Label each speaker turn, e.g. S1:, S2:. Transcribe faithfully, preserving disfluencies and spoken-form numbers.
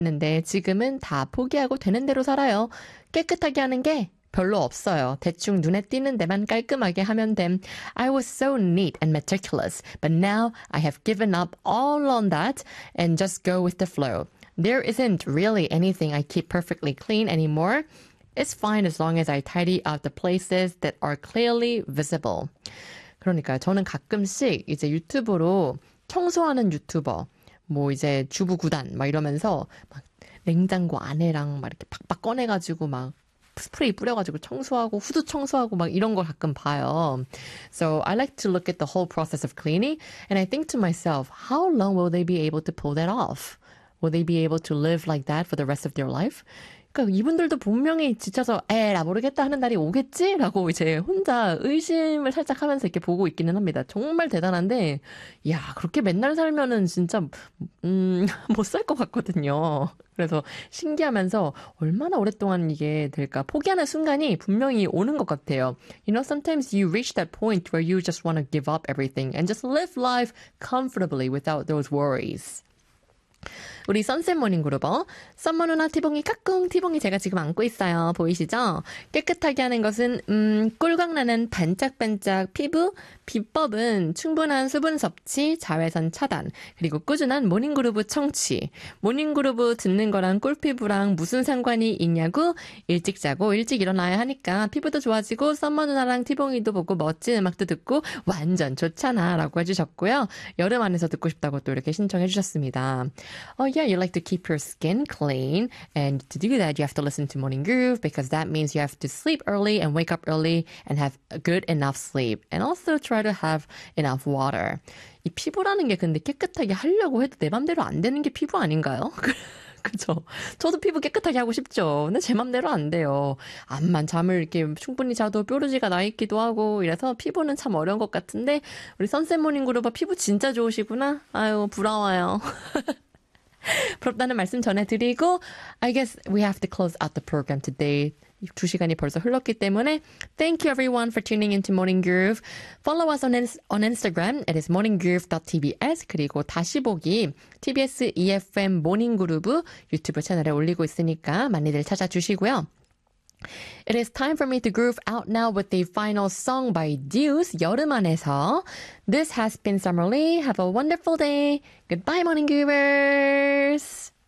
S1: 했는데 지금은 다 포기하고 되는 대로 살아요. 깨끗하게 하는 게 별로 없어요. 대충 눈에 띄는 데만 깔끔하게 하면 됨. I was so neat and meticulous, but now I have given up all on that and just go with the flow. There isn't really anything I keep perfectly clean anymore. It's fine as long as I tidy up the places that are clearly visible. 그러니까 저는 가끔씩 이제 유튜브로 청소하는 유튜버, 뭐 이제 주부 구단 막 이러면서 막 냉장고 안에랑 막 이렇게 팍팍 꺼내가지고 막 스프레이 뿌려가지고 청소하고 후드 청소하고 막 이런 걸 가끔 봐요. So I like to look at the whole process of cleaning and I think to myself, how long will they be able to pull that off? Will they be able to live like that for the rest of their life? 그러니까 이분들도 분명히 지쳐서 에라 모르겠다 하는 날이 오겠지라고 이제 혼자 의심을 살짝 하면서 이렇게 보고 있기는 합니다. 정말 대단한데 야 그렇게 맨날 살면은 진짜 음, 못 살 것 같거든요. 그래서 신기하면서 얼마나 오랫동안 이게 될까 포기하는 순간이 분명히 오는 것 같아요. You know, sometimes you reach that point where you just want to give up everything and just live life comfortably without those worries. 우리 선셋 모닝 그루버 썸머 누나 티봉이 까꿍 티봉이 제가 지금 안고 있어요. 보이시죠? 깨끗하게 하는 것은 음, 꿀광나는 반짝반짝 피부 비법은 충분한 수분 섭취, 자외선 차단 그리고 꾸준한 모닝 그루브 청취. 모닝 그루브 듣는 거랑 꿀피부랑 무슨 상관이 있냐고 일찍 자고 일찍 일어나야 하니까 피부도 좋아지고 썸머 누나랑 티봉이도 보고 멋진 음악도 듣고 완전 좋잖아 라고 해주셨고요. 여름 안에서 듣고 싶다고 또 이렇게 신청해 주셨습니다. Oh yeah, you like to keep your skin clean, and to do that you have to listen to Morning Groove because that means you have to sleep early and wake up early and have a good enough sleep and also try to have enough water. 이 피부라는 게 근데 깨끗하게 하려고 해도 내 맘대로 안 되는 게 피부 아닌가요? 그죠? 저도 피부 깨끗하게 하고 싶죠. 근데 제 맘대로 안 돼요. 암만 잠을 이렇게 충분히 자도 뾰루지가 나 있기도 하고 이래서 피부는 참 어려운 것 같은데 우리 선셋 모닝 그룹 피부 진짜 좋으시구나. 아유 부러워요. 부럽다는 말씀 전해드리고 I guess we have to close out the program today. 두 시간이 벌써 흘렀기 때문에 Thank you everyone for tuning into Morning Groove. Follow us on, on Instagram. It is morninggroove.tbs 그리고 다시 보기 티비에스 이에프엠 모닝그루브 유튜브 채널에 올리고 있으니까 많이들 찾아주시고요. It is time for me to groove out now with the final song by Deuce, 여름 안에서. This has been Summer Lee. Have a wonderful day. Goodbye, Morning Groovers!